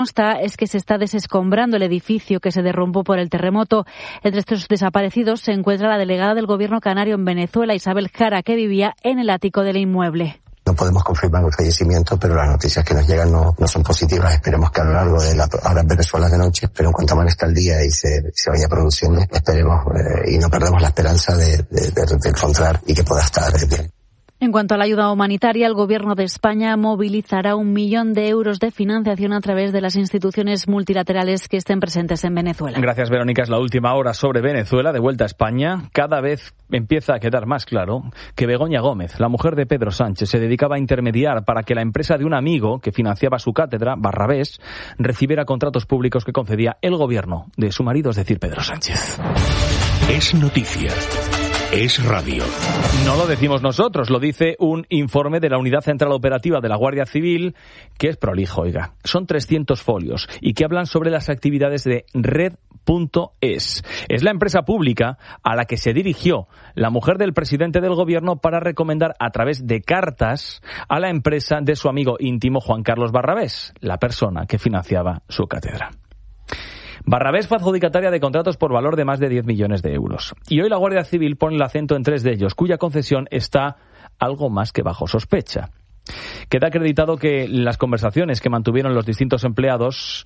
Es que se está desescombrando el edificio que se derrumbó por el terremoto. Entre estos desaparecidos se encuentra la delegada del gobierno canario en Venezuela, Isabel Jara, que vivía en el ático del inmueble. No podemos confirmar el fallecimiento, pero las noticias que nos llegan no son positivas. Esperemos que a lo largo de ahora en Venezuela de noche, pero en cuanto amanezca el día y se vaya produciendo, esperemos y no perdemos la esperanza de encontrar y que pueda estar bien. En cuanto a la ayuda humanitaria, el Gobierno de España movilizará 1 millón de euros de financiación a través de las instituciones multilaterales que estén presentes en Venezuela. Gracias, Verónica. Es la última hora sobre Venezuela. De vuelta a España, cada vez empieza a quedar más claro que Begoña Gómez, la mujer de Pedro Sánchez, se dedicaba a intermediar para que la empresa de un amigo que financiaba su cátedra, Barrabés, recibiera contratos públicos que concedía el Gobierno de su marido, es decir, Pedro Sánchez. Es noticia. Es radio. No lo decimos nosotros, lo dice un informe de la Unidad Central Operativa de la Guardia Civil, que es prolijo, oiga. Son 300 folios y que hablan sobre las actividades de Red.es. Es la empresa pública a la que se dirigió la mujer del presidente del Gobierno para recomendar a través de cartas a la empresa de su amigo íntimo Juan Carlos Barrabés, la persona que financiaba su cátedra. Barrabés fue adjudicataria de contratos por valor de más de 10 millones de euros. Y hoy la Guardia Civil pone el acento en 3 de ellos, cuya concesión está algo más que bajo sospecha. Queda acreditado que las conversaciones que mantuvieron los distintos empleados,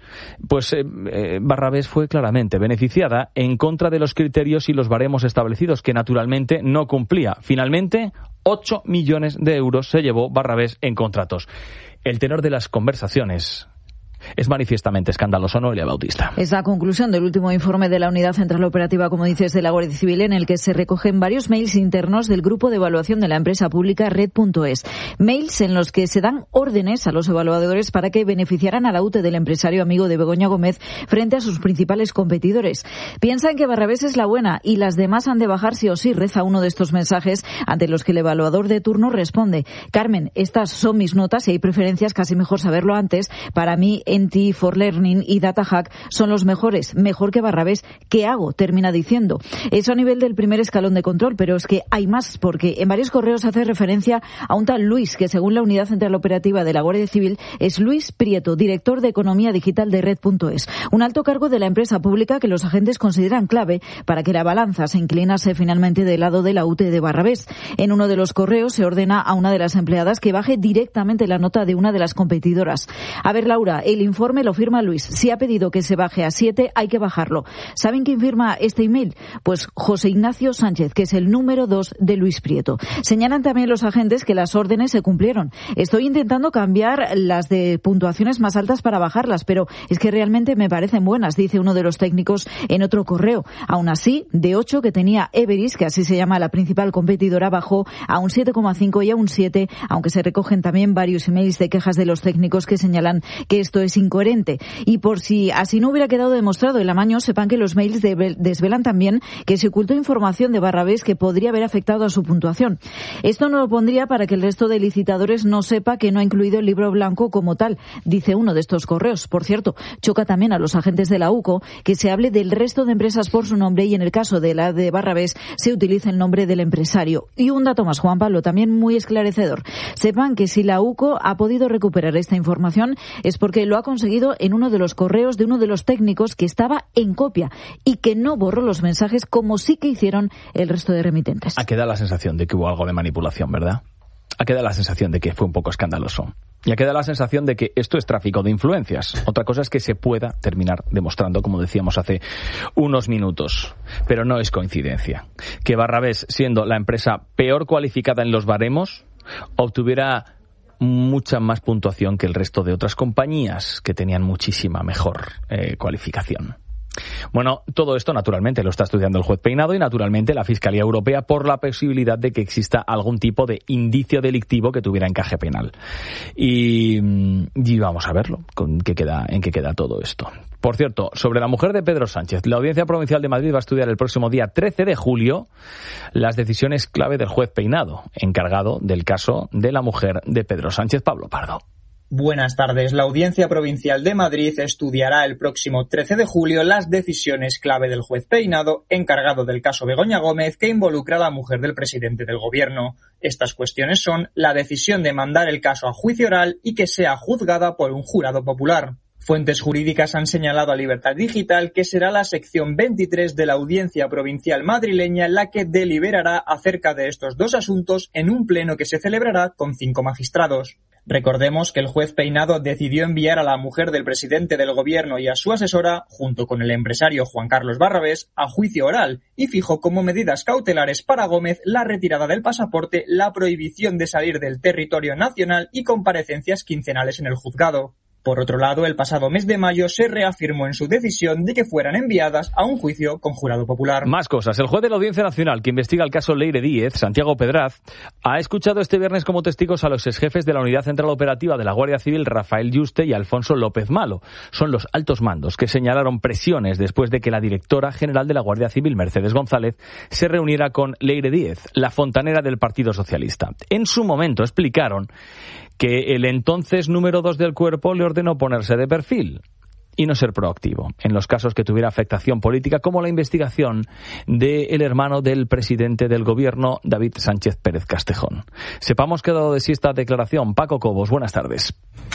Barrabés fue claramente beneficiada en contra de los criterios y los baremos establecidos, que naturalmente no cumplía. Finalmente, 8 millones de euros se llevó Barrabés en contratos. El tenor de las conversaciones es manifiestamente escandaloso, Noelia Bautista. Es la conclusión del último informe de la Unidad Central Operativa, como dices, de la Guardia Civil, en el que se recogen varios mails internos del grupo de evaluación de la empresa pública Red.es. Mails en los que se dan órdenes a los evaluadores para que beneficiaran a la UTE del empresario amigo de Begoña Gómez frente a sus principales competidores. Piensan que Barrabés es la buena y las demás han de bajar sí o sí, reza uno de estos mensajes, ante los que el evaluador de turno responde: Carmen, estas son mis notas y hay preferencias, casi mejor saberlo antes. Para mí, NT, For Learning y DataHack son los mejores, mejor que Barrabés. ¿Qué hago?, termina diciendo. Eso a nivel del primer escalón de control, pero es que hay más, porque en varios correos hace referencia a un tal Luis, que según la Unidad Central Operativa de la Guardia Civil es Luis Prieto, director de Economía Digital de Red.es, un alto cargo de la empresa pública que los agentes consideran clave para que la balanza se inclinase finalmente del lado de la UTE de Barrabés. En uno de los correos se ordena a una de las empleadas que baje directamente la nota de una de las competidoras. A ver, Laura, el informe lo firma Luis. Si ha pedido que se baje a 7, hay que bajarlo. ¿Saben quién firma este email? Pues José Ignacio Sánchez, que es el número 2 de Luis Prieto. Señalan también los agentes que las órdenes se cumplieron. Estoy intentando cambiar las de puntuaciones más altas para bajarlas, pero es que realmente me parecen buenas, dice uno de los técnicos en otro correo. Aún así, de 8 que tenía Everis, que así se llama la principal competidora, bajó a un 7,5 y a un 7, aunque se recogen también varios emails de quejas de los técnicos que señalan que esto es incoherente. Y por si así no hubiera quedado demostrado el amaño, sepan que los mails desvelan también que se ocultó información de Barrabés que podría haber afectado a su puntuación. Esto no lo pondría para que el resto de licitadores no sepa que no ha incluido el libro blanco como tal, dice uno de estos correos. Por cierto, choca también a los agentes de la UCO que se hable del resto de empresas por su nombre y en el caso de la de Barrabés se utiliza el nombre del empresario. Y un dato más, Juan Pablo, también muy esclarecedor. Sepan que si la UCO ha podido recuperar esta información es porque lo ha conseguido en uno de los correos de uno de los técnicos que estaba en copia y que no borró los mensajes como sí que hicieron el resto de remitentes. A que da la sensación de que hubo algo de manipulación, ¿verdad? A que da la sensación de que fue un poco escandaloso. Y a que da la sensación de que esto es tráfico de influencias. Otra cosa es que se pueda terminar demostrando, como decíamos hace unos minutos. Pero no es coincidencia que Barrabés, siendo la empresa peor cualificada en los baremos, obtuviera mucha más puntuación que el resto de otras compañías que tenían muchísima mejor cualificación. Bueno, todo esto naturalmente lo está estudiando el juez Peinado y naturalmente la Fiscalía Europea por la posibilidad de que exista algún tipo de indicio delictivo que tuviera encaje penal. Y vamos a verlo, en qué queda todo esto. Por cierto, sobre la mujer de Pedro Sánchez, la Audiencia Provincial de Madrid va a estudiar el próximo día 13 de julio las decisiones clave del juez Peinado, encargado del caso de la mujer de Pedro Sánchez. Pablo Pardo. Buenas tardes. La Audiencia Provincial de Madrid estudiará el próximo 13 de julio las decisiones clave del juez Peinado, encargado del caso Begoña Gómez, que involucra a la mujer del presidente del Gobierno. Estas cuestiones son la decisión de mandar el caso a juicio oral y que sea juzgada por un jurado popular. Fuentes jurídicas han señalado a Libertad Digital que será la sección 23 de la Audiencia Provincial madrileña la que deliberará acerca de estos dos asuntos en un pleno que se celebrará con 5 magistrados. Recordemos que el juez Peinado decidió enviar a la mujer del presidente del gobierno y a su asesora, junto con el empresario Juan Carlos Barrabés, a juicio oral y fijó como medidas cautelares para Gómez la retirada del pasaporte, la prohibición de salir del territorio nacional y comparecencias quincenales en el juzgado. Por otro lado, el pasado mes de mayo se reafirmó en su decisión de que fueran enviadas a un juicio con jurado popular. Más cosas. El juez de la Audiencia Nacional que investiga el caso Leire Díez, Santiago Pedraz, ha escuchado este viernes como testigos a los exjefes de la Unidad Central Operativa de la Guardia Civil, Rafael Yuste y Alfonso López Malo. Son los altos mandos que señalaron presiones después de que la directora general de la Guardia Civil, Mercedes González, se reuniera con Leire Díez, la fontanera del Partido Socialista. En su momento explicaron que el entonces número 2 del cuerpo le ordenó ponerse de perfil y no ser proactivo en los casos que tuviera afectación política, como la investigación del hermano del presidente del gobierno, David Sánchez Pérez Castejón. Sepamos qué ha dado de sí esta declaración. Paco Cobos, buenas tardes.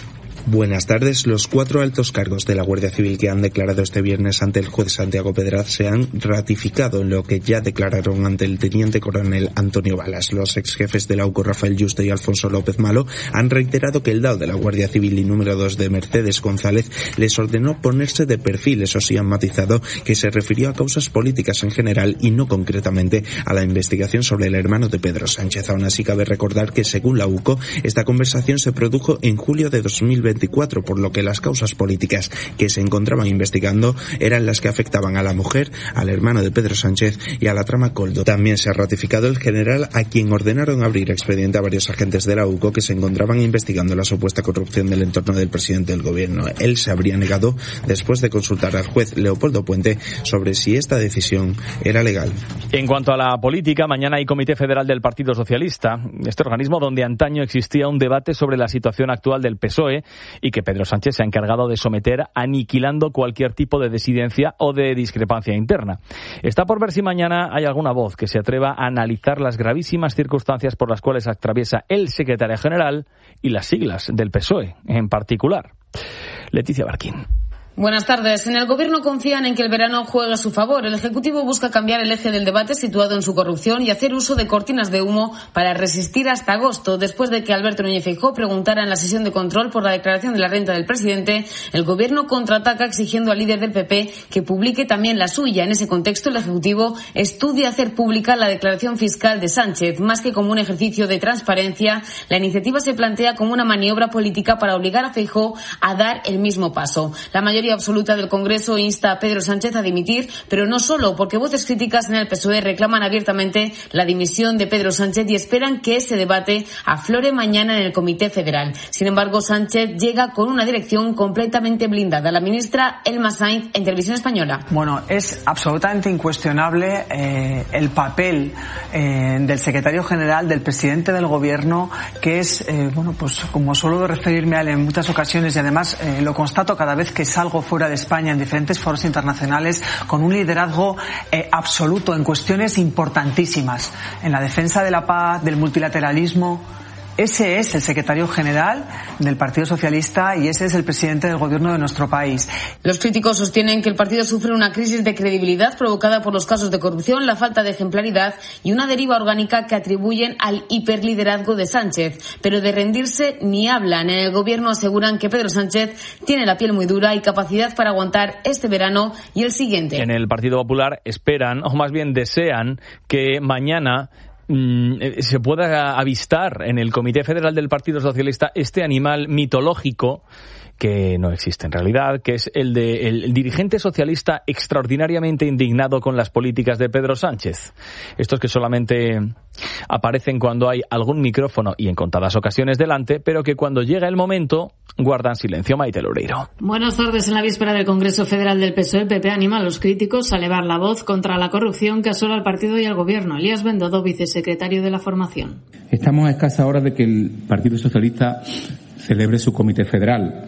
Buenas tardes. Los 4 altos cargos de la Guardia Civil que han declarado este viernes ante el juez Santiago Pedraz se han ratificado en lo que ya declararon ante el teniente coronel Antonio Balas. Los exjefes de la UCO, Rafael Yuste y Alfonso López Malo, han reiterado que el DAO de la Guardia Civil y número 2 de Mercedes González les ordenó ponerse de perfil. Eso sí, han matizado que se refirió a causas políticas en general y no concretamente a la investigación sobre el hermano de Pedro Sánchez. Aún así, cabe recordar que, según la UCO, esta conversación se produjo en julio de 2024, por lo que las causas políticas que se encontraban investigando eran las que afectaban a la mujer, al hermano de Pedro Sánchez y a la trama Coldo. También se ha ratificado el general a quien ordenaron abrir expediente a varios agentes de la UCO que se encontraban investigando la supuesta corrupción del entorno del presidente del gobierno. Él se habría negado después de consultar al juez Leopoldo Puente sobre si esta decisión era legal. En cuanto a la política, mañana hay Comité Federal del Partido Socialista, este organismo donde antaño existía un debate sobre la situación actual del PSOE y que Pedro Sánchez se ha encargado de someter aniquilando cualquier tipo de disidencia o de discrepancia interna. Está por ver si mañana hay alguna voz que se atreva a analizar las gravísimas circunstancias por las cuales atraviesa el secretario general y las siglas del PSOE en particular. Leticia Barquín. Buenas tardes. En el Gobierno confían en que el verano juegue a su favor. El Ejecutivo busca cambiar el eje del debate situado en su corrupción y hacer uso de cortinas de humo para resistir hasta agosto. Después de que Alberto Núñez Feijóo preguntara en la sesión de control por la declaración de la renta del presidente, el Gobierno contraataca exigiendo al líder del PP que publique también la suya. En ese contexto, el Ejecutivo estudia hacer pública la declaración fiscal de Sánchez. Más que como un ejercicio de transparencia, la iniciativa se plantea como una maniobra política para obligar a Feijóo a dar el mismo paso. La mayoría absoluta del Congreso insta a Pedro Sánchez a dimitir, pero no solo, porque voces críticas en el PSOE reclaman abiertamente la dimisión de Pedro Sánchez y esperan que ese debate aflore mañana en el Comité Federal. Sin embargo, Sánchez llega con una dirección completamente blindada. La ministra Elma Sainz en Televisión Española. Bueno, es absolutamente incuestionable el papel del secretario general, del presidente del Gobierno, que es, pues como suelo referirme a él en muchas ocasiones y además lo constato cada vez que salgo fuera de España en diferentes foros internacionales, con un liderazgo absoluto en cuestiones importantísimas, en la defensa de la paz, del multilateralismo. Ese es el secretario general del Partido Socialista y ese es el presidente del gobierno de nuestro país. Los críticos sostienen que el partido sufre una crisis de credibilidad provocada por los casos de corrupción, la falta de ejemplaridad y una deriva orgánica que atribuyen al hiperliderazgo de Sánchez. Pero de rendirse ni hablan. En el gobierno aseguran que Pedro Sánchez tiene la piel muy dura y capacidad para aguantar este verano y el siguiente. En el Partido Popular esperan, o más bien desean, que mañana se pueda avistar en el Comité Federal del Partido Socialista este animal mitológico que no existe en realidad, que es el dirigente socialista extraordinariamente indignado con las políticas de Pedro Sánchez. Estos que solamente aparecen cuando hay algún micrófono y en contadas ocasiones delante, pero que cuando llega el momento guardan silencio. Maite Loureiro. Buenas tardes. En la víspera del Congreso Federal del PSOE, el PP anima a los críticos a elevar la voz contra la corrupción que asola al partido y al gobierno. Elías Bendodo, vicesecretario de la formación. Estamos a escasas horas de que el Partido Socialista celebre su comité federal.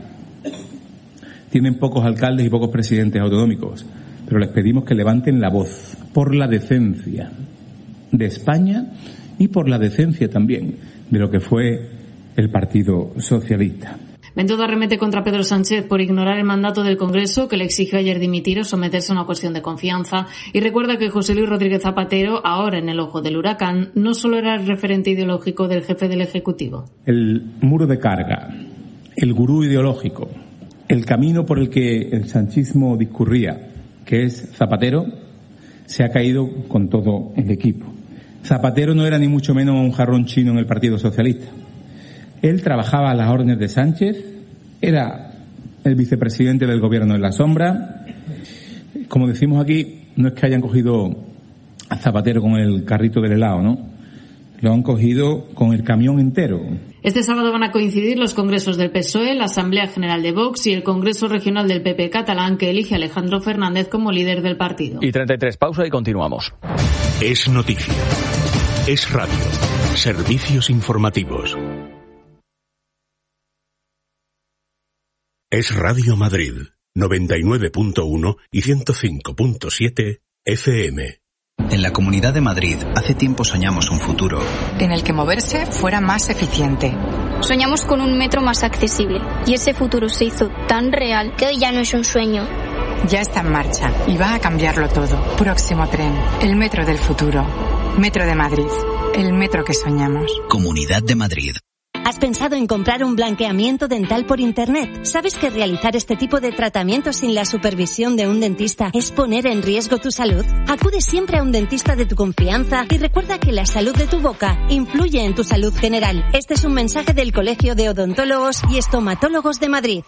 Tienen pocos alcaldes y pocos presidentes autonómicos, pero les pedimos que levanten la voz por la decencia de España y por la decencia también de lo que fue el Partido Socialista. Bendodo arremete contra Pedro Sánchez por ignorar el mandato del Congreso, que le exigió ayer dimitir o someterse a una cuestión de confianza, y recuerda que José Luis Rodríguez Zapatero, ahora en el ojo del huracán, no solo era el referente ideológico del jefe del Ejecutivo. El muro de carga, el gurú ideológico, el camino por el que el sanchismo discurría, que es Zapatero, se ha caído con todo el equipo. Zapatero no era ni mucho menos un jarrón chino en el Partido Socialista. Él trabajaba a las órdenes de Sánchez, era el vicepresidente del gobierno en la sombra. Como decimos aquí, no es que hayan cogido a Zapatero con el carrito del helado, ¿no? Lo han cogido con el camión entero. Este sábado van a coincidir los congresos del PSOE, la Asamblea General de Vox y el Congreso Regional del PP catalán, que elige a Alejandro Fernández como líder del partido. Y 33, pausa y continuamos. Es noticia. Es radio. Servicios informativos. Es Radio Madrid, 99.1 y 105.7 FM. En la Comunidad de Madrid, hace tiempo soñamos un futuro en el que moverse fuera más eficiente. Soñamos con un metro más accesible y ese futuro se hizo tan real que hoy ya no es un sueño. Ya está en marcha y va a cambiarlo todo. Próximo tren, el metro del futuro. Metro de Madrid, el metro que soñamos. Comunidad de Madrid. ¿Has pensado en comprar un blanqueamiento dental por Internet? ¿Sabes que realizar este tipo de tratamientos sin la supervisión de un dentista es poner en riesgo tu salud? Acude siempre a un dentista de tu confianza y recuerda que la salud de tu boca influye en tu salud general. Este es un mensaje del Colegio de Odontólogos y Estomatólogos de Madrid.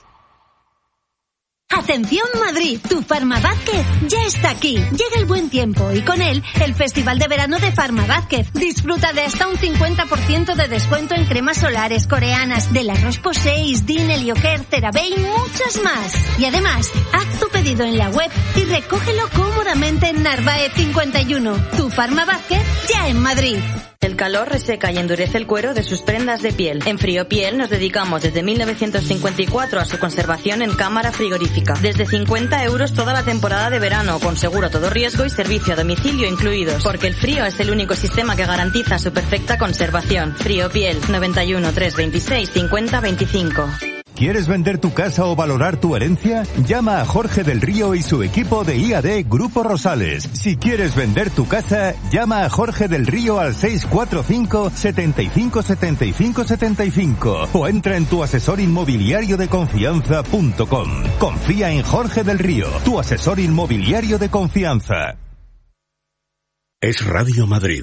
¡Atención Madrid! Tu Farmavázquez ya está aquí. Llega el buen tiempo y con él el Festival de Verano de Farmavázquez. Disfruta de hasta un 50% de descuento en cremas solares coreanas de la Roche-Posay, Din, Helioker, CeraVe y muchas más. Y además, haz tu pedido en la web y recógelo cómodamente en Narváez 51. Tu Farmavázquez ya en Madrid. El calor reseca y endurece el cuero de sus prendas de piel. En Friopiel nos dedicamos desde 1954 a su conservación en cámara frigorífica. Desde 50 € toda la temporada de verano, con seguro a todo riesgo y servicio a domicilio incluidos. Porque el frío es el único sistema que garantiza su perfecta conservación. Friopiel, 91 326 50 25. ¿Quieres vender tu casa o valorar tu herencia? Llama a Jorge del Río y su equipo de IAD Grupo Rosales. Si quieres vender tu casa, llama a Jorge del Río al 645 75 75 75 o entra en tuasesorinmobiliariodeconfianza.com. Confía en Jorge del Río, tu asesor inmobiliario de confianza. Es Radio Madrid,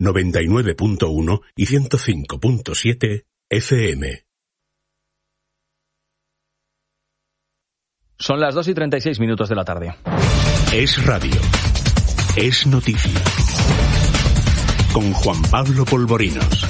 99.1 y 105.7 FM. Son las 2:36 de la tarde. Es radio. Es noticia. Con Juan Pablo Polvorinos.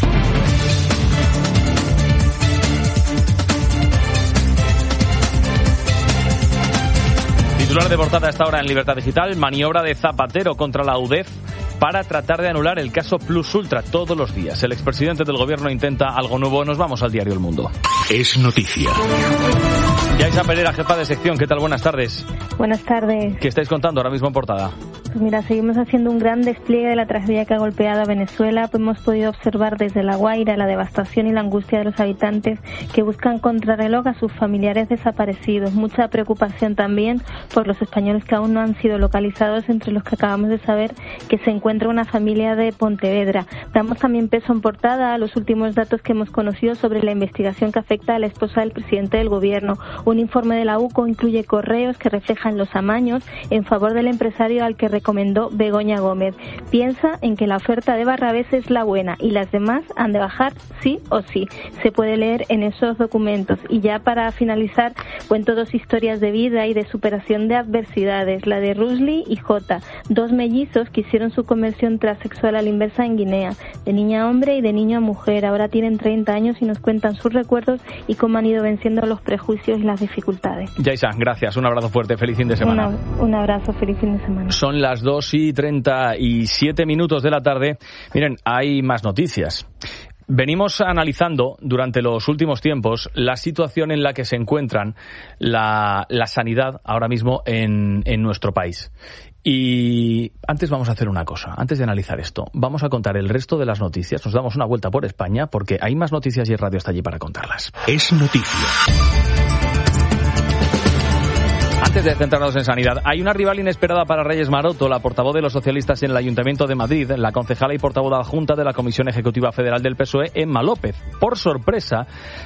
Titular de portada a esta hora en Libertad Digital: maniobra de Zapatero contra la UDEF para tratar de anular el caso Plus Ultra todos los días. El expresidente del gobierno intenta algo nuevo. Nos vamos al diario El Mundo. Es noticia. Yaisa Pereira, jefa de sección. ¿Qué tal? Buenas tardes. Buenas tardes. ¿Qué estáis contando ahora mismo en portada? Pues mira, seguimos haciendo un gran despliegue de la tragedia que ha golpeado a Venezuela. Pues hemos podido observar desde La Guaira la devastación y la angustia de los habitantes que buscan contrarreloj a sus familiares desaparecidos. Mucha preocupación también por los españoles que aún no han sido localizados, entre los que acabamos de saber que se encuentra una familia de Pontevedra. Damos también peso en portada a los últimos datos que hemos conocido sobre la investigación que afecta a la esposa del presidente del gobierno. Un informe de la UCO incluye correos que reflejan los amaños en favor del empresario al que recomendó Begoña Gómez. Piensa en que la oferta de Barrabés es la buena y las demás han de bajar sí o sí. Se puede leer en esos documentos. Y ya para finalizar, cuento dos historias de vida y de superación de adversidades. La de Rusli y Jota, dos mellizos que hicieron su conversión transexual a la inversa en Guinea, de niña a hombre y de niño a mujer. Ahora tienen 30 años y nos cuentan sus recuerdos y cómo han ido venciendo los prejuicios y las dificultades. Yaisa, gracias. Un abrazo fuerte. Feliz fin de semana. Un abrazo. Feliz fin de semana. Son las 2:37 de la tarde. Miren, hay más noticias. Venimos analizando durante los últimos tiempos la situación en la que se encuentran la sanidad ahora mismo en nuestro país. Y antes vamos a hacer una cosa. Antes de analizar esto, vamos a contar el resto de las noticias. Nos damos una vuelta por España porque hay más noticias y el radio está allí para contarlas. Es noticia. Antes de centrarnos en sanidad, hay una rival inesperada para Reyes Maroto, la portavoz de los socialistas en el Ayuntamiento de Madrid, la concejala y portavoz adjunta de la Comisión Ejecutiva Federal del PSOE, Emma López. Por sorpresa,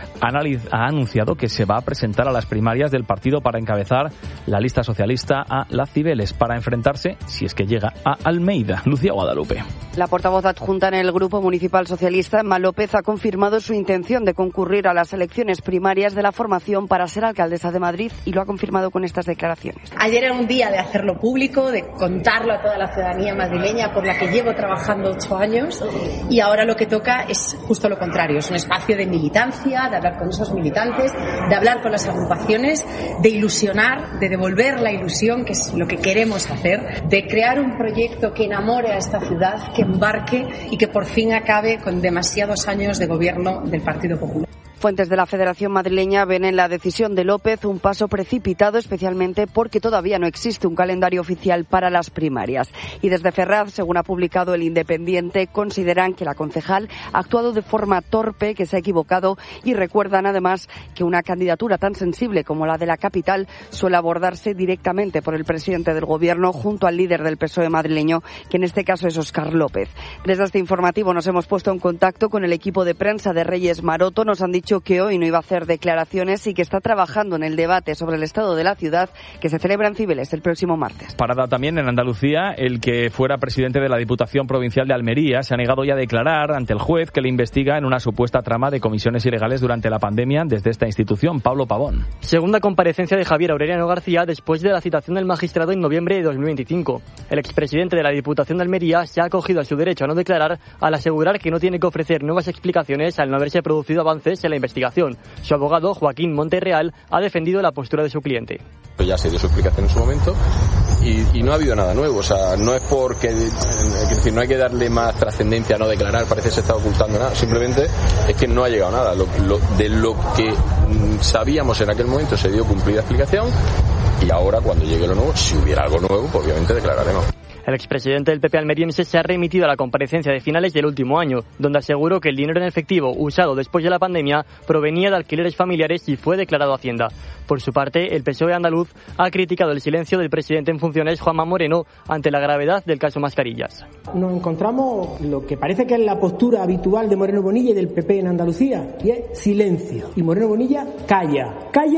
ha anunciado que se va a presentar a las primarias del partido para encabezar la lista socialista a las Cibeles, para enfrentarse, si es que llega, a Almeida. Lucía Guadalupe. La portavoz adjunta en el Grupo Municipal Socialista, Emma López, ha confirmado su intención de concurrir a las elecciones primarias de la formación para ser alcaldesa de Madrid y lo ha confirmado con estas declaraciones. Ayer era un día de hacerlo público, de contarlo a toda la ciudadanía madrileña por la que llevo trabajando 8 años, y ahora lo que toca es justo lo contrario, es un espacio de militancia, de hablar con esos militantes, de hablar con las agrupaciones, de ilusionar, de devolver la ilusión, que es lo que queremos hacer, de crear un proyecto que enamore a esta ciudad, que embarque y que por fin acabe con demasiados años de gobierno del Partido Popular. Fuentes de la Federación Madrileña ven en la decisión de López un paso precipitado, especialmente porque todavía no existe un calendario oficial para las primarias. Y desde Ferraz, según ha publicado El Independiente, consideran que la concejal ha actuado de forma torpe, que se ha equivocado, y recuerdan además que una candidatura tan sensible como la de la capital suele abordarse directamente por el presidente del Gobierno junto al líder del PSOE madrileño, que en este caso es Óscar López. Desde este informativo nos hemos puesto en contacto con el equipo de prensa de Reyes Maroto. Nos han dicho que hoy no iba a hacer declaraciones y que está trabajando en el debate sobre el estado de la ciudad que se celebra en Cibeles el próximo martes. Parada también en Andalucía, el que fuera presidente de la Diputación Provincial de Almería se ha negado ya a declarar ante el juez que le investiga en una supuesta trama de comisiones ilegales durante la pandemia desde esta institución. Pablo Pavón. Segunda comparecencia de Javier Aureliano García después de la citación del magistrado en noviembre de 2025. El expresidente de la Diputación de Almería se ha acogido a su derecho a no declarar al asegurar que no tiene que ofrecer nuevas explicaciones al no haberse producido avances en la investigación. Su abogado, Joaquín Monterreal, ha defendido la postura de su cliente. Ya se dio su explicación en su momento y no ha habido nada nuevo, o sea, no es porque, es decir, no hay que darle más trascendencia a no declarar, parece que se está ocultando nada, simplemente es que no ha llegado nada. De lo que sabíamos en aquel momento se dio cumplida explicación y ahora cuando llegue lo nuevo, si hubiera algo nuevo, pues obviamente declararemos. El expresidente del PP almeriense se ha remitido a la comparecencia de finales del último año, donde aseguró que el dinero en efectivo usado después de la pandemia provenía de alquileres familiares y fue declarado a Hacienda. Por su parte, el PSOE andaluz ha criticado el silencio del presidente en funciones, Juanma Moreno, ante la gravedad del caso Mascarillas. Nos encontramos lo que parece que es la postura habitual de Moreno Bonilla y del PP en Andalucía, y es silencio. Y Moreno Bonilla calla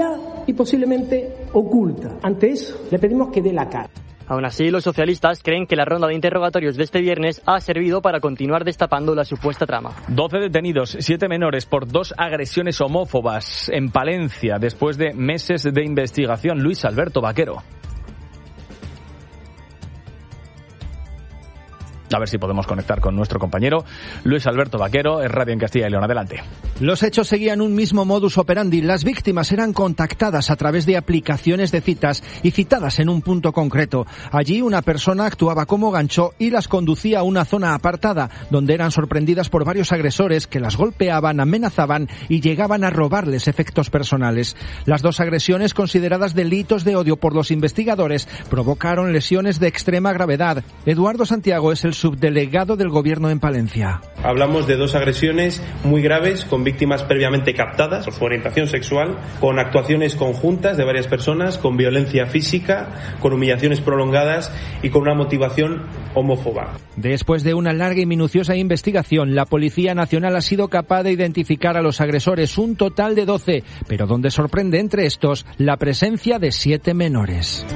y posiblemente oculta. Ante eso, le pedimos que dé la cara. Aún así, los socialistas creen que la ronda de interrogatorios de este viernes ha servido para continuar destapando la supuesta trama. 12 detenidos, 7 menores por 2 agresiones homófobas en Palencia después de meses de investigación. Luis Alberto Vaquero. A ver si podemos conectar con nuestro compañero Luis Alberto Vaquero, es Radio en Castilla y León. Adelante. Los hechos seguían un mismo modus operandi. Las víctimas eran contactadas a través de aplicaciones de citas y citadas en un punto concreto. Allí una persona actuaba como gancho y las conducía a una zona apartada, donde eran sorprendidas por varios agresores que las golpeaban, amenazaban y llegaban a robarles efectos personales. Las 2 agresiones, consideradas delitos de odio por los investigadores, provocaron lesiones de extrema gravedad. Eduardo Santiago es el subdelegado del Gobierno en Palencia. Hablamos de 2 agresiones muy graves con víctimas previamente captadas por su orientación sexual, con actuaciones conjuntas de varias personas, con violencia física, con humillaciones prolongadas y con una motivación homófoba. Después de una larga y minuciosa investigación, la Policía Nacional ha sido capaz de identificar a los agresores, un total de 12, pero donde sorprende entre estos la presencia de 7 menores.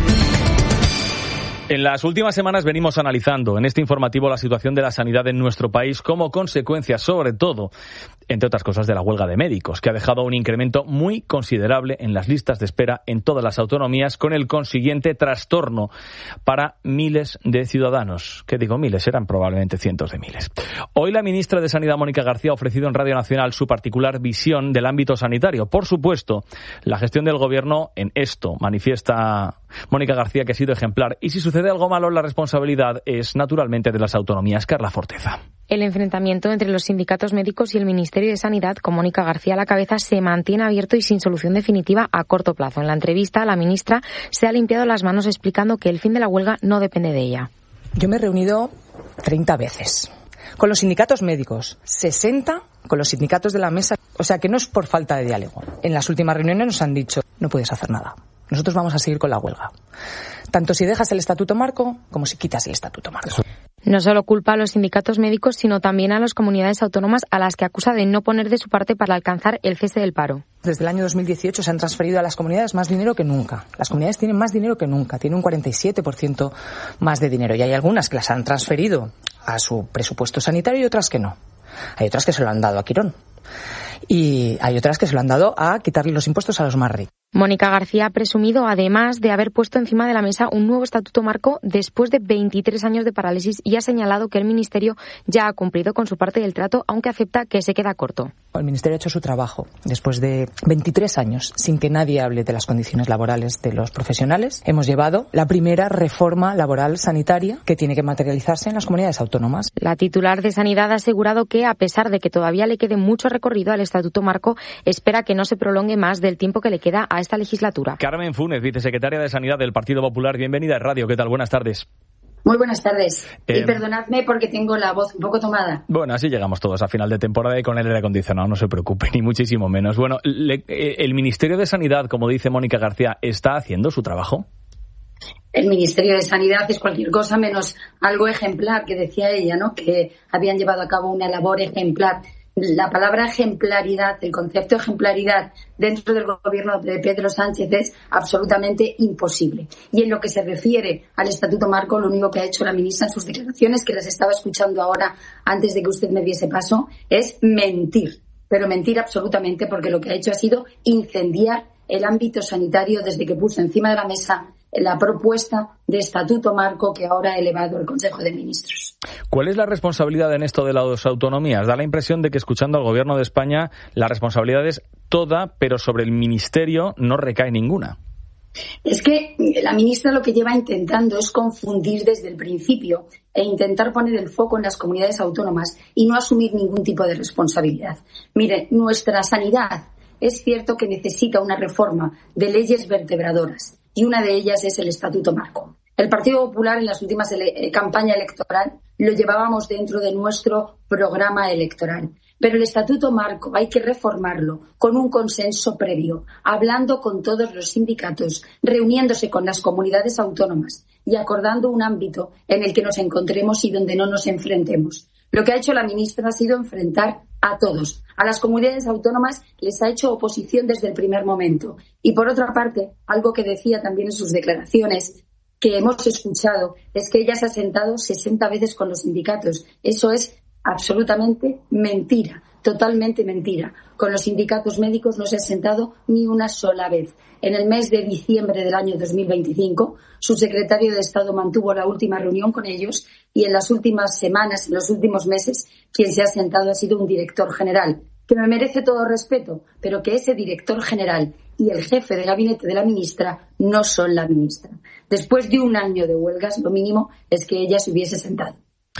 En las últimas semanas venimos analizando en este informativo la situación de la sanidad en nuestro país como consecuencia, sobre todo, entre otras cosas, de la huelga de médicos, que ha dejado un incremento muy considerable en las listas de espera en todas las autonomías, con el consiguiente trastorno para miles de ciudadanos. ¿Qué digo miles? Eran probablemente cientos de miles. Hoy la ministra de Sanidad, Mónica García, ha ofrecido en Radio Nacional su particular visión del ámbito sanitario. Por supuesto, la gestión del Gobierno en esto, manifiesta Mónica García, que ha sido ejemplar. Y si sucede algo malo, la responsabilidad es naturalmente de las autonomías. Carla Forteza. El enfrentamiento entre los sindicatos médicos y el Ministerio de Sanidad, con Mónica García a la cabeza, se mantiene abierto y sin solución definitiva a corto plazo. En la entrevista, la ministra se ha limpiado las manos explicando que el fin de la huelga no depende de ella. Yo me he reunido 30 veces con los sindicatos médicos, 60 con los sindicatos de la mesa. O sea que no es por falta de diálogo. En las últimas reuniones nos han dicho, no puedes hacer nada. Nosotros vamos a seguir con la huelga. Tanto si dejas el Estatuto Marco como si quitas el Estatuto Marco. No solo culpa a los sindicatos médicos, sino también a las comunidades autónomas a las que acusa de no poner de su parte para alcanzar el cese del paro. Desde el año 2018 se han transferido a las comunidades más dinero que nunca. Las comunidades tienen más dinero que nunca, tienen un 47% más de dinero. Y hay algunas que las han transferido a su presupuesto sanitario y otras que no. Hay otras que se lo han dado a Quirón. Y hay otras que se lo han dado a quitarle los impuestos a los más ricos. Mónica García ha presumido, además, de haber puesto encima de la mesa un nuevo Estatuto Marco después de 23 años de parálisis y ha señalado que el Ministerio ya ha cumplido con su parte del trato, aunque acepta que se queda corto. El Ministerio ha hecho su trabajo. Después de 23 años, sin que nadie hable de las condiciones laborales de los profesionales, hemos llevado la primera reforma laboral sanitaria que tiene que materializarse en las comunidades autónomas. La titular de Sanidad ha asegurado que, a pesar de que todavía le quede mucho recorrido al Estatuto Marco, espera que no se prolongue más del tiempo que le queda a esta legislatura. Carmen Funes, vicesecretaria de Sanidad del Partido Popular, bienvenida a Radio. ¿Qué tal? Buenas tardes. Muy buenas tardes. Y perdonadme porque tengo la voz un poco tomada. Bueno, así llegamos todos a final de temporada y con el aire acondicionado, no se preocupe, ni muchísimo menos. Bueno, ¿el Ministerio de Sanidad, como dice Mónica García, está haciendo su trabajo? El Ministerio de Sanidad es cualquier cosa menos algo ejemplar, que decía ella, ¿no? Que habían llevado a cabo una labor ejemplar. La palabra ejemplaridad, el concepto de ejemplaridad dentro del gobierno de Pedro Sánchez es absolutamente imposible. Y en lo que se refiere al Estatuto Marco, lo único que ha hecho la ministra en sus declaraciones, que las estaba escuchando ahora antes de que usted me diese paso, es mentir. Pero mentir absolutamente, porque lo que ha hecho ha sido incendiar el ámbito sanitario desde que puso encima de la mesa la propuesta de Estatuto Marco que ahora ha elevado el Consejo de Ministros. ¿Cuál es la responsabilidad en esto de las autonomías? Da la impresión de que, escuchando al Gobierno de España, la responsabilidad es toda, pero sobre el Ministerio no recae ninguna. Es que la ministra lo que lleva intentando es confundir desde el principio e intentar poner el foco en las comunidades autónomas y no asumir ningún tipo de responsabilidad. Mire, nuestra sanidad es cierto que necesita una reforma de leyes vertebradoras y una de ellas es el Estatuto Marco. El Partido Popular en las últimas campaña electoral lo llevábamos dentro de nuestro programa electoral. Pero el Estatuto Marco hay que reformarlo con un consenso previo, hablando con todos los sindicatos, reuniéndose con las comunidades autónomas y acordando un ámbito en el que nos encontremos y donde no nos enfrentemos. Lo que ha hecho la ministra ha sido enfrentar a todos. A las comunidades autónomas les ha hecho oposición desde el primer momento. Y por otra parte, algo que decía también en sus declaraciones, que hemos escuchado, es que ella se ha sentado 60 veces con los sindicatos. Eso es absolutamente mentira, totalmente mentira. Con los sindicatos médicos no se ha sentado ni una sola vez. En el mes de diciembre del año 2025, su secretario de Estado mantuvo la última reunión con ellos y en las últimas semanas, en los últimos meses, quien se ha sentado ha sido un director general, que me merece todo respeto, pero que ese director general y el jefe de gabinete de la ministra no son la ministra. Después de un año de huelgas, lo mínimo es que ella se hubiese sentado.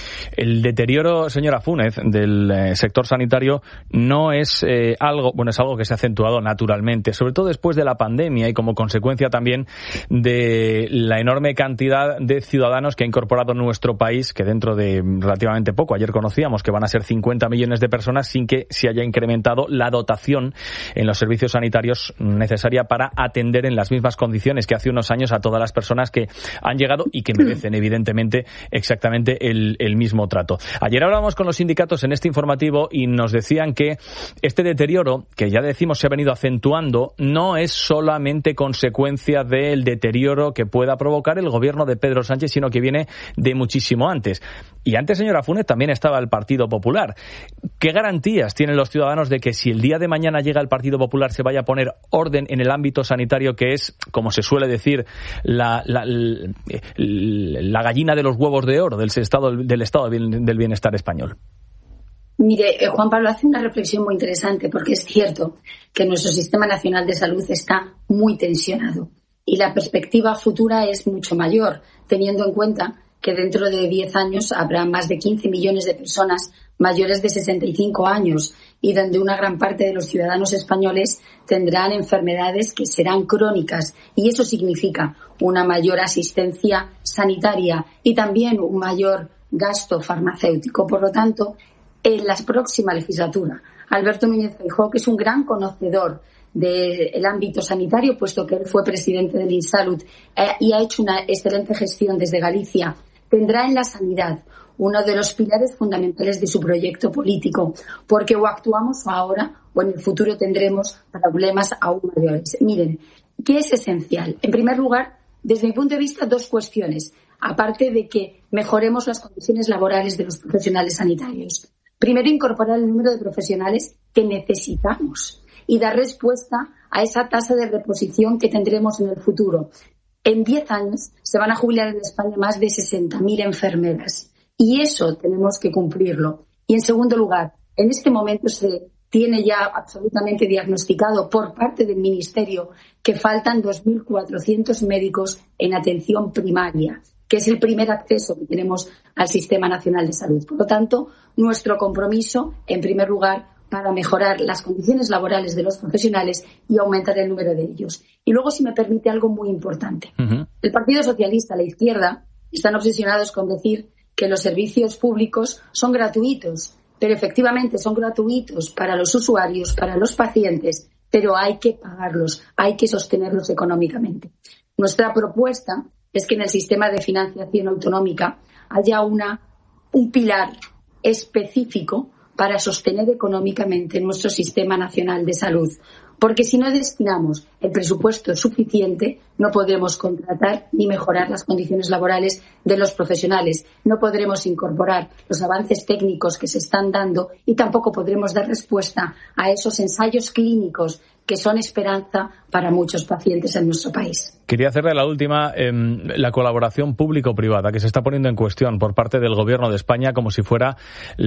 El deterioro, señora Funes, del sector sanitario no es algo que se ha acentuado naturalmente, sobre todo después de la pandemia y como consecuencia también de la enorme cantidad de ciudadanos que ha incorporado nuestro país, que dentro de relativamente poco, ayer conocíamos que van a ser 50 millones de personas sin que se haya incrementado la dotación en los servicios sanitarios necesaria para atender en las mismas condiciones que hace unos años a todas las personas que han llegado y que merecen evidentemente exactamente el mismo trato. Ayer hablábamos con los sindicatos en este informativo y nos decían que este deterioro, que ya decimos se ha venido acentuando, no es solamente consecuencia del deterioro que pueda provocar el gobierno de Pedro Sánchez, sino que viene de muchísimo antes. Y antes, señora Funes, también estaba el Partido Popular. ¿Qué garantías tienen los ciudadanos de que si el día de mañana llega el Partido Popular se vaya a poner orden en el ámbito sanitario, que es, como se suele decir, la gallina de los huevos de oro del estado del bienestar español? Mire, Juan Pablo hace una reflexión muy interesante porque es cierto que nuestro Sistema Nacional de Salud está muy tensionado y la perspectiva futura es mucho mayor, teniendo en cuenta que dentro de 10 años habrá más de 15 millones de personas mayores de 65 años y donde una gran parte de los ciudadanos españoles tendrán enfermedades que serán crónicas y eso significa una mayor asistencia sanitaria y también un mayor gasto farmacéutico. Por lo tanto, en la próxima legislatura, Alberto Núñez Feijóo, que es un gran conocedor del ámbito sanitario, puesto que él fue presidente del Insalud y ha hecho una excelente gestión desde Galicia, tendrá en la sanidad uno de los pilares fundamentales de su proyecto político, porque o actuamos ahora o en el futuro tendremos problemas aún mayores. Miren, ¿qué es esencial? En primer lugar, desde mi punto de vista, dos cuestiones, aparte de que mejoremos las condiciones laborales de los profesionales sanitarios. Primero, incorporar el número de profesionales que necesitamos y dar respuesta a esa tasa de reposición que tendremos en el futuro. En 10 años se van a jubilar en España más de 60.000 enfermeras y eso tenemos que cumplirlo. Y en segundo lugar, en este momento se tiene ya absolutamente diagnosticado por parte del Ministerio que faltan 2.400 médicos en atención primaria, que es el primer acceso que tenemos al Sistema Nacional de Salud. Por lo tanto, nuestro compromiso, en primer lugar, para mejorar las condiciones laborales de los profesionales y aumentar el número de ellos. Y luego, si me permite, algo muy importante. El Partido Socialista, la izquierda, están obsesionados con decir que los servicios públicos son gratuitos, pero efectivamente son gratuitos para los usuarios, para los pacientes, pero hay que pagarlos, hay que sostenerlos económicamente. Nuestra propuesta es que en el sistema de financiación autonómica haya un pilar específico para sostener económicamente nuestro Sistema Nacional de Salud. Porque si no destinamos el presupuesto suficiente, no podremos contratar ni mejorar las condiciones laborales de los profesionales. No podremos incorporar los avances técnicos que se están dando y tampoco podremos dar respuesta a esos ensayos clínicos que son esperanza para muchos pacientes en nuestro país. Quería hacerle la última, la colaboración público-privada que se está poniendo en cuestión por parte del Gobierno de España como si fuera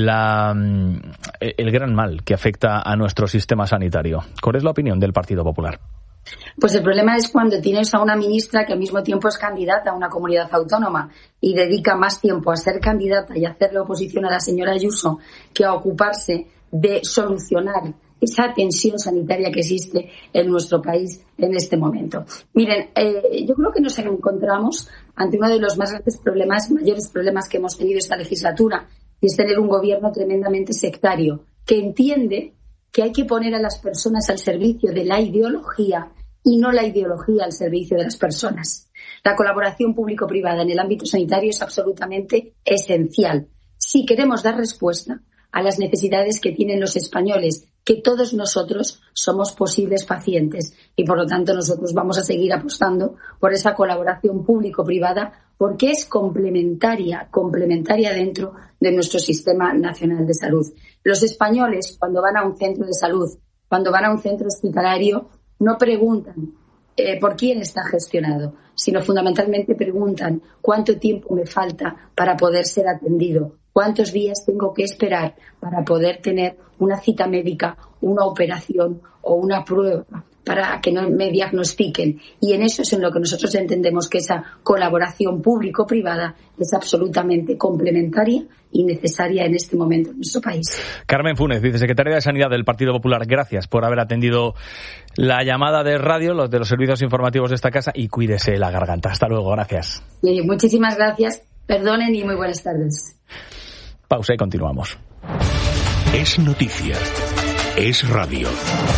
el gran mal que afecta a nuestro sistema sanitario. ¿Cuál es la opinión del Partido Popular? Pues el problema es cuando tienes a una ministra que al mismo tiempo es candidata a una comunidad autónoma y dedica más tiempo a ser candidata y a hacerle oposición a la señora Ayuso que a ocuparse de solucionar esa tensión sanitaria que existe en nuestro país en este momento. Miren, yo creo que nos encontramos ante uno de los mayores problemas que hemos tenido esta legislatura, y es tener un gobierno tremendamente sectario, que entiende que hay que poner a las personas al servicio de la ideología y no la ideología al servicio de las personas. La colaboración público-privada en el ámbito sanitario es absolutamente esencial si queremos dar respuesta a las necesidades que tienen los españoles, que todos nosotros somos posibles pacientes y por lo tanto nosotros vamos a seguir apostando por esa colaboración público-privada porque es complementaria dentro de nuestro Sistema Nacional de Salud. Los españoles, cuando van a un centro de salud, cuando van a un centro hospitalario, no preguntan por quién está gestionado, sino fundamentalmente preguntan cuánto tiempo me falta para poder ser atendido, cuántos días tengo que esperar para poder tener una cita médica, una operación o una prueba para que no me diagnostiquen. Y en eso es en lo que nosotros entendemos que esa colaboración público-privada es absolutamente complementaria y necesaria en este momento en nuestro país. Carmen Funes, vicesecretaria de Sanidad del Partido Popular, gracias por haber atendido la llamada de radio, los de los servicios informativos de esta casa, y cuídese la garganta. Hasta luego, gracias. Sí, muchísimas gracias, perdonen y muy buenas tardes. Pausa y continuamos. Es noticia. Es radio.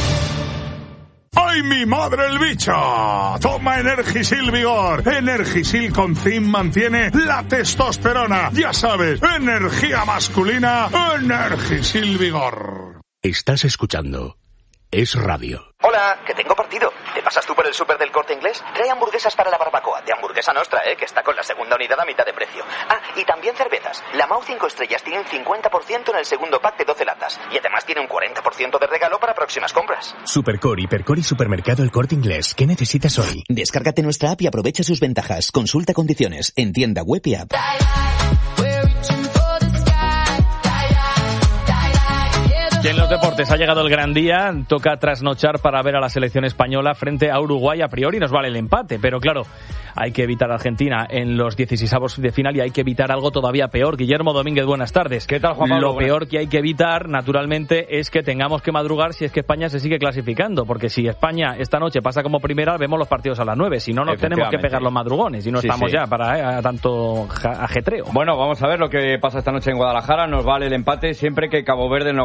¡Ay, mi madre el bicho! Toma Energisil Vigor. Energisil con zinc mantiene la testosterona. Ya sabes, energía masculina, Energisil Vigor. Estás escuchando Es Radio. Hola, que tengo partido. ¿Te pasas tú por el súper del Corte Inglés? Trae hamburguesas para la barbacoa. De Hamburguesa Nostra, que está con la segunda unidad a mitad de precio. Ah, y también cervezas. La Mau 5 estrellas tiene un 50% en el segundo pack de 12 latas. Y además tiene un 40% de regalo para próximas compras. Supercore, Hipercore y Supermercado El Corte Inglés. ¿Qué necesitas hoy? Descárgate nuestra app y aprovecha sus ventajas. Consulta condiciones en tienda web y app. Y en los deportes ha llegado el gran día, toca trasnochar para ver a la selección española frente a Uruguay. A priori nos vale el empate, pero claro, hay que evitar a Argentina en los 16avos de final y hay que evitar algo todavía peor. Guillermo Domínguez, buenas tardes. ¿Qué tal, Juan Pablo? Lo peor que hay que evitar, naturalmente, es que tengamos que madrugar si es que España se sigue clasificando, porque si España esta noche pasa como primera, vemos los partidos a las 9, si no nos tenemos que pegar los madrugones y no estamos ya para tanto ajetreo. Bueno, vamos a ver lo que pasa esta noche en Guadalajara. Nos vale el empate siempre que Cabo Verde no gane a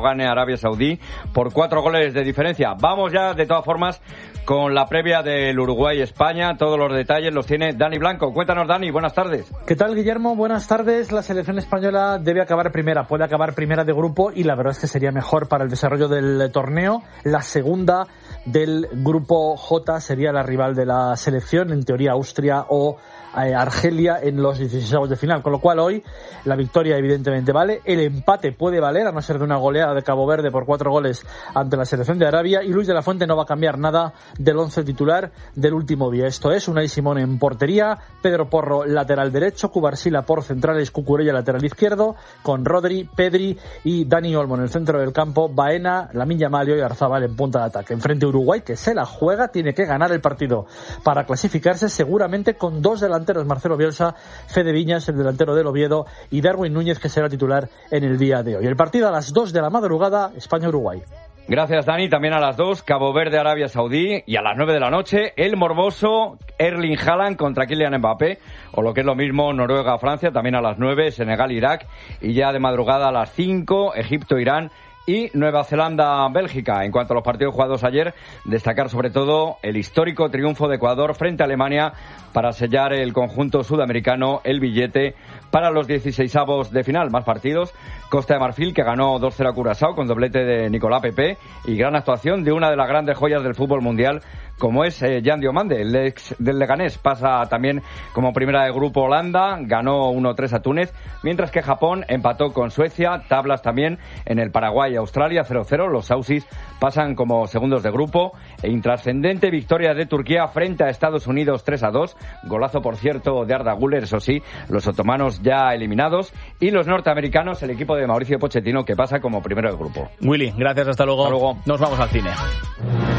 Arabia Saudí por 4 goles de diferencia. Vamos ya, de todas formas, con la previa del Uruguay-España. Todos los detalles los tiene Dani Blanco. Cuéntanos, Dani, buenas tardes. ¿Qué tal, Guillermo? Buenas tardes. La selección española debe acabar primera, puede acabar primera de grupo y la verdad es que sería mejor para el desarrollo del torneo. La segunda del grupo J sería la rival de la selección, en teoría Austria o Argelia en los 16avos de final, con lo cual hoy la victoria evidentemente vale, el empate puede valer a no ser de una goleada de Cabo Verde por 4 goles ante la selección de Arabia, y Luis de la Fuente no va a cambiar nada del 11 titular del último día. Esto es Unai Simón en portería, Pedro Porro lateral derecho, Cubarsila por centrales, Cucurella lateral izquierdo, con Rodri, Pedri y Dani Olmo en el centro del campo, Baena, Lamine Yamal y Oyarzabal en punta de ataque. Enfrente Uruguay, que se la juega, tiene que ganar el partido para clasificarse, seguramente con 2 delanteros, Marcelo Bielsa, Fede Viñas, el delantero del Oviedo, y Darwin Núñez, que será titular en el día de hoy. El partido a las 2 de la madrugada, España-Uruguay. Gracias, Dani. También a las 2, Cabo Verde, Arabia Saudí, y a las 9 de la noche, el morboso Erling Haaland contra Kylian Mbappé, o lo que es lo mismo, Noruega-Francia, también a las 9, Senegal-Irak, y ya de madrugada a las 5, Egipto-Irán, y Nueva Zelanda-Bélgica. En cuanto a los partidos jugados ayer, destacar sobre todo el histórico triunfo de Ecuador frente a Alemania para sellar el conjunto sudamericano el billete para los 16avos de final. Más partidos, Costa de Marfil, que ganó 2-0 a Curazao con doblete de Nicolás Pepe, y gran actuación de una de las grandes joyas del fútbol mundial, como es Jan Diomande, el ex del Leganés. Pasa también como primera de grupo Holanda, ganó 1-3 a Túnez, mientras que Japón empató con Suecia, tablas también en el Paraguay y Australia 0-0, los Aussies pasan como segundos de grupo, e intrascendente victoria de Turquía frente a Estados Unidos 3-2, golazo por cierto de Arda Güler, eso sí, los otomanos ya eliminados, y los norteamericanos, el equipo de Mauricio Pochettino, que pasa como primero de grupo. Willy, gracias, hasta luego. Nos vamos al cine.